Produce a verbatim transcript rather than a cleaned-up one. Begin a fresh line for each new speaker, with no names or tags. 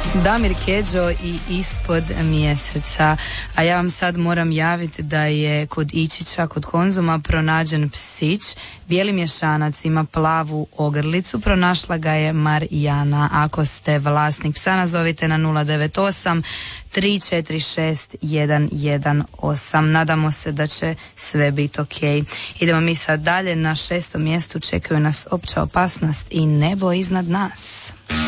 Damir Keđo i Ispod mjeseca. A ja vam sad moram javiti da je kod Ičića, kod Konzuma, pronađen psić. Bijeli mješanac, ima plavu ogrlicu. Pronašla ga je Marijana. Ako ste vlasnik psa, nazovite na nula devet osam tri četiri šest jedan jedan osam. Nadamo se da će sve biti ok. Idemo mi sad dalje. Na šestom mjestu čekaju nas Opća opasnost i Nebo iznad nas.